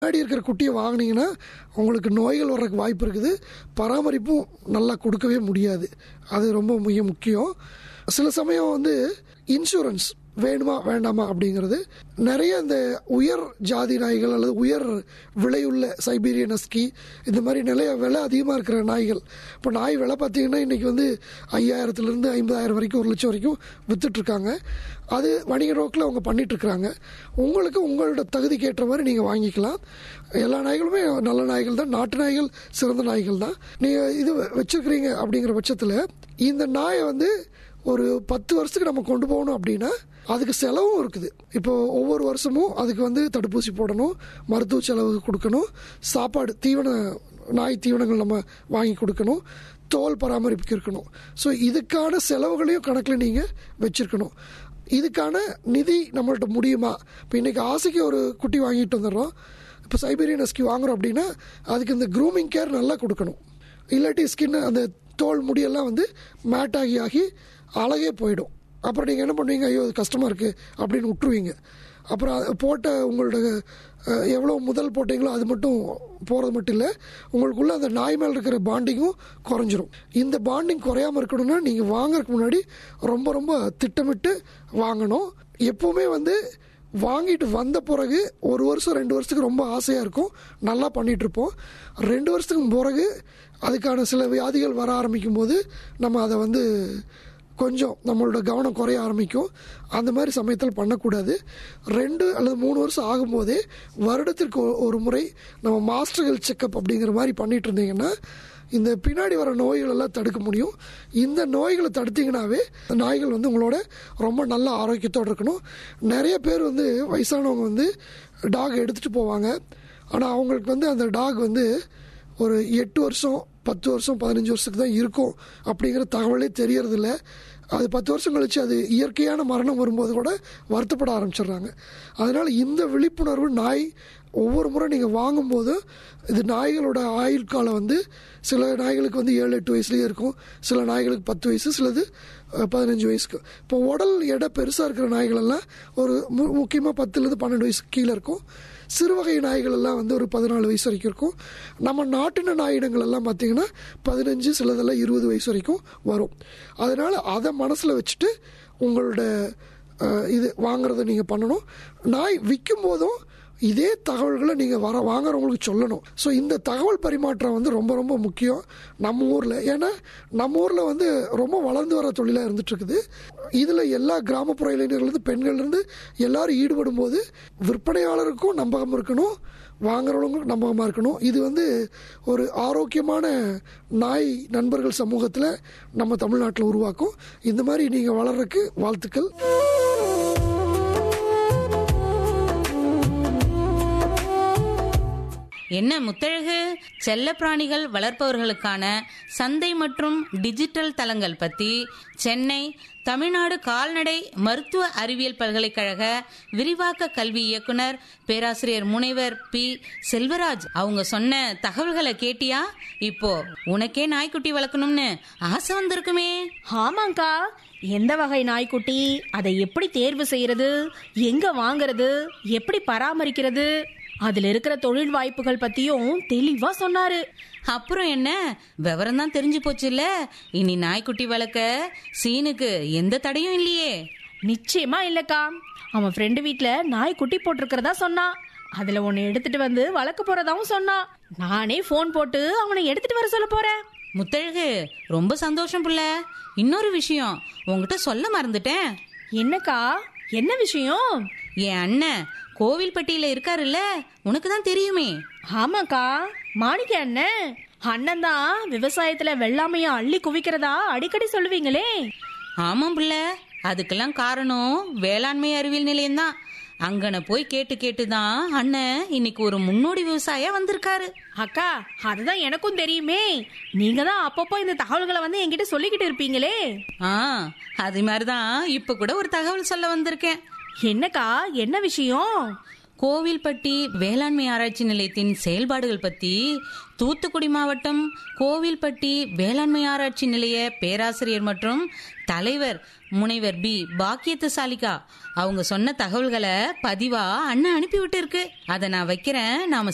பின்னாடி இருக்கிற குட்டியை வாங்கினீங்கன்னா உங்களுக்கு நோய்கள் வர்றதுக்கு வாய்ப்பு இருக்குது. பராமரிப்பும் நல்லா கொடுக்கவே முடியாது. அது ரொம்ப மிக முக்கியம். சில சமயம் வந்து இன்சூரன்ஸ் வேணுமா வேண்டாமா அப்படிங்கிறது நிறைய இந்த உயர் ஜாதி நாய்கள் அல்லது உயர் விலையுள்ள சைபீரியன் ஹஸ்கி இந்த மாதிரி நிறைய விலை அதிகமாக இருக்கிற நாய்கள். இப்போ நாய் விலை பார்த்தீங்கன்னா இன்றைக்கி வந்து 5000 50,000 வரைக்கும் 1,00,000 வரைக்கும் விற்றுட்ருக்காங்க. அது வணிக நோக்கில் அவங்க பண்ணிகிட்ருக்குறாங்க. உங்களுக்கு உங்களோட தகுதிக்கு ஏற்ற மாதிரி நீங்கள் வாங்கிக்கலாம். எல்லா நாய்களுமே நல்ல நாய்கள் தான், நாட்டு நாய்கள் சிறந்த நாய்கள் தான். நீங்கள் இது வச்சுருக்கிறீங்க அப்படிங்கிற பட்சத்தில் இந்த நாயை வந்து ஒரு 10 வருஷத்துக்கு நம்ம கொண்டு போகணும் அப்படின்னா அதுக்கு செலவும் இருக்குது. இப்போ ஒவ்வொரு வருஷமும் அதுக்கு வந்து தடுப்பூசி போடணும், மருத்துவ செலவு கொடுக்கணும், சாப்பாடு நாய் தீவனங்கள் நம்ம வாங்கி கொடுக்கணும், தோல் பராமரிப்புக்கு இருக்கணும். ஸோ இதுக்கான செலவுகளையும் கணக்கில் நீங்கள் வச்சுருக்கணும். இதுக்கான நிதி நம்மள்ட்ட முடியுமா? இப்போ இன்றைக்கி ஆசைக்கு ஒரு குட்டி வாங்கிட்டு வந்துடுறோம். இப்போ சைபீரியன் ஹஸ்கி வாங்குகிறோம் அப்படின்னா அதுக்கு இந்த க்ரூமிங் கேர் நல்லா கொடுக்கணும். இல்லாட்டி ஸ்கின் அந்த தோல் முடியெல்லாம் வந்து மேட் ஆகி அழகே போயிடும். அப்புறம் நீங்கள் என்ன பண்ணுவீங்க, ஐயோ அது கஷ்டமாக இருக்குது அப்படின்னு விட்டுருவீங்க. அப்புறம் போட்ட உங்களோட எவ்வளோ முதல் போட்டிங்களோ அது மட்டும் போகிறது மட்டும் இல்லை, உங்களுக்குள்ளே அந்த நாய் மேலே இருக்கிற பாண்டிங்கும் குறைஞ்சிரும். இந்த பாண்டிங் குறையாமல் இருக்கணும்னா நீங்கள் வாங்குறதுக்கு முன்னாடி ரொம்ப ரொம்ப திட்டமிட்டு வாங்கணும். எப்போவுமே வந்து வாங்கிட்டு வந்த பிறகு 1 வருஷம் 2 வருஷத்துக்கு ரொம்ப ஆசையாக இருக்கும், நல்லா பண்ணிகிட்ருப்போம். 2 வருஷத்துக்கு பிறகு அதுக்கான சில வியாதிகள் வர ஆரம்பிக்கும் போது நம்ம அதை வந்து கொஞ்சம் நம்மளோட கவனம் குறைய ஆரம்பிக்கும். அந்த மாதிரி சமயத்தில் பண்ணக்கூடாது. 2 அல்லது 3 வருஷம் ஆகும்போதே வருடத்திற்கு ஒரு முறை நம்ம மாஸ்டர் ஹெல்த் செக்கப் அப்படிங்கிற மாதிரி பண்ணிகிட்டு இருந்தீங்கன்னா இந்த பின்னாடி வர நோய்கள் எல்லாம் தடுக்க முடியும். இந்த நோய்களை தடுத்தீங்கன்னாவே நாய்கள் வந்து உங்களோட ரொம்ப நல்ல ஆரோக்கியத்தோடு இருக்கணும். நிறைய பேர் வந்து வயசானவங்க வந்து டாக் எடுத்துகிட்டு போவாங்க. ஆனால் அவங்களுக்கு வந்து அந்த டாக் வந்து ஒரு 8 வருஷம் 10 வருஷம் 15 வருஷத்துக்கு தான் இருக்கும் அப்படிங்கிற தகவலே தெரியறதில்ல. அது 10 வருஷம் கழித்து அது இயற்கையான மரணம் வரும்போது கூட வருத்தப்பட ஆரம்பிச்சிடுறாங்க. அதனால் இந்த விழிப்புணர்வு நாய் ஒவ்வொரு முறை நீங்கள் வாங்கும்போது இது நாய்களோட ஆயுள் காலம் வந்து சில நாய்களுக்கு வந்து 7-8 வயசுலேயே இருக்கும், சில நாய்களுக்கு 10 வயசு, சிலது 15 வயசுக்கு. இப்போ உடல் எடை பெருசாக இருக்கிற நாய்களெல்லாம் ஒரு முக்கியமாக 10லேருந்து 12 வயசுக்கு கீழே இருக்கும். சிறுவகை நாய்கள் எல்லாம் வந்து ஒரு 14 வயசு வரைக்கும் இருக்கும். நம்ம நாட்டின நாயிடங்கள் எல்லாம் பார்த்திங்கன்னா 15, சிலதெல்லாம் 20 வயசு வரைக்கும் வரும். அதனால் அதை மனசில் வச்சுட்டு உங்களோட இது வாங்குறதை நீங்கள் பண்ணணும். நாய் விற்கும் போதும் இதே தகவல்களை நீங்கள் வாங்குறவங்களுக்கு சொல்லணும். ஸோ இந்த தகவல் பரிமாற்றம் வந்து ரொம்ப ரொம்ப முக்கியம் நம்ம ஊரில். ஏன்னா நம்ம ஊரில் வந்து ரொம்ப வளர்ந்து வர தொழிலாக இருந்துகிட்ருக்குது. இதில் எல்லா கிராமப்புற இளைஞர்கள்லேருந்து பெண்கள்லேருந்து எல்லோரும் ஈடுபடும் போது விற்பனையாளருக்கும் நம்பகம் இருக்கணும், வாங்குறவங்களுக்கும் நம்பகமாக இருக்கணும். இது வந்து ஒரு ஆரோக்கியமான நாய் நண்பர்கள் சமூகத்தில் நம்ம தமிழ்நாட்டில் உருவாக்கும். இந்த மாதிரி நீங்கள் வளர்றதுக்கு வாழ்த்துக்கள். என்ன முத்தழகு, செல்ல பிராணிகள் வளர்ப்பவர்களுக்கான சந்தை மற்றும் டிஜிட்டல் தளங்கள் பற்றி சென்னை தமிழ்நாடு கால்நடை மருத்துவ அறிவியல் பல்கலைக்கழக விரிவாக்க கல்வி இயக்குனர் பேராசிரியர் முனைவர் பி. செல்வராஜ் அவங்க சொன்ன தகவல்களை கேட்டியா? இப்போ உனக்கே நாய்க்குட்டி வளர்க்கணும்னு ஆசை வந்திருக்குமே. ஆமாங்கா, எந்த வகை நாய்க்குட்டி, அதை எப்படி தேர்வு செய்யறது, எங்க வாங்குறது, எப்படி பராமரிக்கிறது, அதுல இருக்கிற தொழில் வாய்ப்புகள் பத்தியும் தெளிவா சொன்னாரு. அப்புறம் என்ன, விவரம் தான் தெரிஞ்சு போச்சுல்ல. இனி நாய்க்குட்டி வளர்க்க சீனுக்கு எந்த தடையும் இல்லையே. நிச்சயமா இல்லக்கா. அவன் ஃப்ரெண்டு வீட்டுல நாய்க்குட்டி போட்டிருக்கிறதா சொன்னான். அதுல ஒன்னு எடுத்துட்டு வந்து வளர்க்க போறதாவும் சொன்னான். நானே போன் போட்டு அவனை எடுத்துட்டு வர சொல்ல போறேன். முத்தழகு, ரொம்ப சந்தோஷம் புள்ள. இன்னொரு விஷயம் உங்ககிட்ட சொல்ல மறந்துட்டேன். என்னக்கா? என்ன விஷயம்? என் அண்ணன் கோவில்பட்டியில இருக்காருல்ல, உனக்கு தான் தெரியுமே. ஆமாக்கா, மாணிக்க அண்ணன் தான் விவசாயத்துல வெள்ளாமையா அள்ளி குவிக்கிறதா அடிக்கடி சொல்லுவீங்களே. ஆமாம் புள்ள, அதுக்கெல்லாம் காரணம் வேளாண்மை அறிவியல் நிலையம் தான். அங்கன போய் கேட்டுதான் அண்ணன் இன்னைக்கு ஒரு முன்னோடி விவசாயியா வந்திருக்காரு. அக்கா, அதுதான் எனக்கும் தெரியுமே. நீங்க தான் அப்பப்போ இந்த தகவல்களை வந்து என்கிட்ட சொல்லிக்கிட்டு இருப்பீங்களே. அது மாதிரிதான் இப்ப கூட ஒரு தகவல் சொல்ல வந்திருக்கேன். என்னக்கா, என்ன விஷயம்? கோவில்பட்டி வேளாண்மை ஆராய்ச்சி நிலையத்தின் செயல்பாடுகள் பத்தி தூத்துக்குடி மாவட்டம் கோவில்பட்டி வேளாண்மை ஆராய்ச்சி நிலைய பேராசிரியர் மற்றும் தலைவர் முனைவர் பி. பாக்கியத்து சாலிகா அவங்க சொன்ன தகவல்களை பதிவா அண்ணன் அனுப்பி விட்டு இருக்கு. அதை நான் வைக்கிறேன், நாம